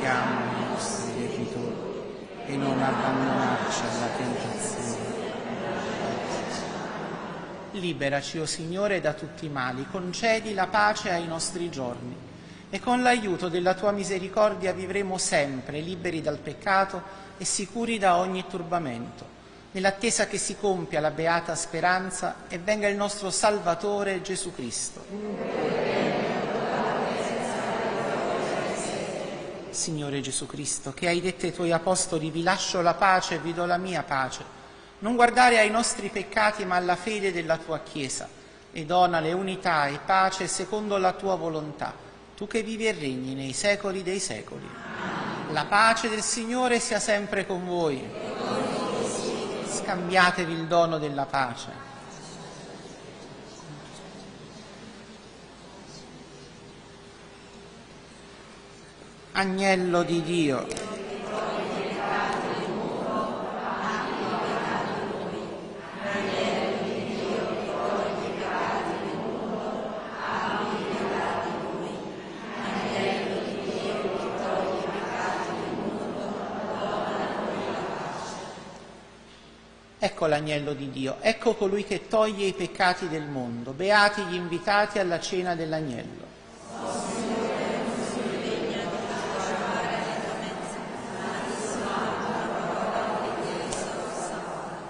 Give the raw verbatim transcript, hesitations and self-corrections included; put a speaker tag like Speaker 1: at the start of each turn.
Speaker 1: supplichiamo i nostri debitori e non abbandonarci alla tentazione. Liberaci, o Signore, da tutti i mali, concedi la pace ai nostri giorni e con l'aiuto della Tua misericordia vivremo sempre liberi dal peccato e sicuri da ogni turbamento, nell'attesa che si compia la beata speranza e venga il nostro Salvatore Gesù Cristo. Signore Gesù Cristo, che hai detto ai Tuoi Apostoli: vi lascio la pace e vi do la mia pace, non guardare ai nostri peccati ma alla fede della Tua Chiesa, e donale unità e pace secondo la Tua volontà, Tu che vivi e regni nei secoli dei secoli. La pace del Signore sia sempre con voi. Scambiatevi il dono della pace. Agnello di Dio, ecco l'agnello di Dio, ecco colui che toglie i peccati del mondo. Beati gli invitati alla cena dell'agnello.